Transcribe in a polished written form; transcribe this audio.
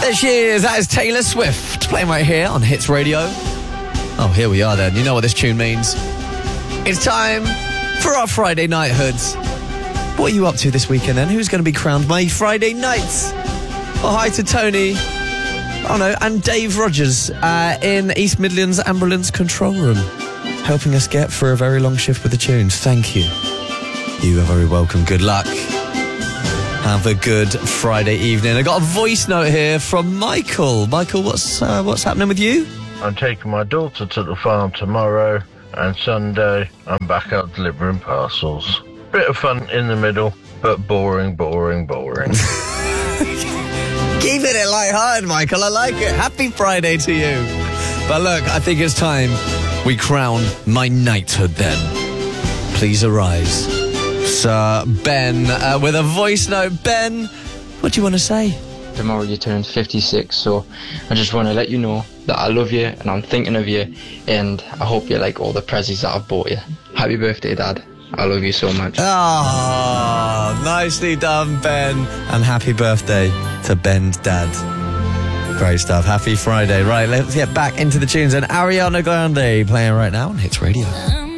There she is. That is Taylor Swift playing right here on Hits Radio. Oh, here we are then. You know what this tune means. It's time for our Friday night hoods. What are you up to this weekend then? Who's going to be crowned my Friday nights? Oh, hi to Tony. Oh no, and Dave Rogers in East Midlands Ambulance Control Room, helping us get through a very long shift with the tunes. Thank you. You are very welcome. Good luck. Have a good Friday evening. I got a voice note here from Michael. Michael, what's happening with you? I'm taking my daughter to the farm tomorrow, and Sunday I'm back out delivering parcels. Bit of fun in the middle, but boring. Keeping it light-hearted, Michael. I like it. Happy Friday to you. But look, I think it's time we crown my knighthood then. Please arise. Sir Ben, with a voice note. Ben, what do you want to say? Tomorrow you turn 56, so I just want to let you know that I love you and I'm thinking of you, and I hope you like all the prezzies that I've bought you. Happy birthday, Dad. I love you so much. Oh, nicely done, Ben. And happy birthday to Ben's dad. Great stuff. Happy Friday. Right, let's get back into the tunes. And Ariana Grande playing right now on Hits Radio.